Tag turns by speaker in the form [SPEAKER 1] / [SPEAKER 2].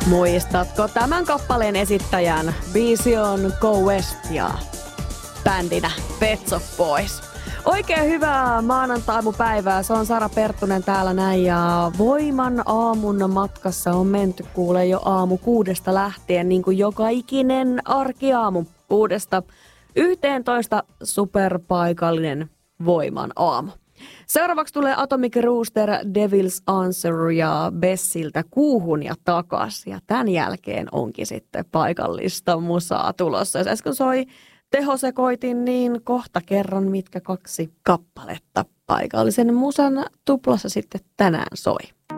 [SPEAKER 1] Muistatko tämän kappaleen esittäjän? Biisi on Go West ja bändinä Pet Shop Boys. Oikein hyvää maanantai-aamupäivää. Se on Sara Perttunen täällä näin ja Voiman aamun matkassa on menty kuule jo aamu 6 lähtien, niin kuin joka ikinen arkiaamu 6–11 superpaikallinen Voiman aamu. Seuraavaksi tulee Atomic Rooster, Devil's Answer ja Bessiltä Kuuhun ja takas. Ja tämän jälkeen onkin sitten paikallista musaa tulossa. Jos äsken soi tehosekoitin, niin kohta kerron, mitkä 2 kappaletta paikallisen musan tuplassa sitten tänään soi.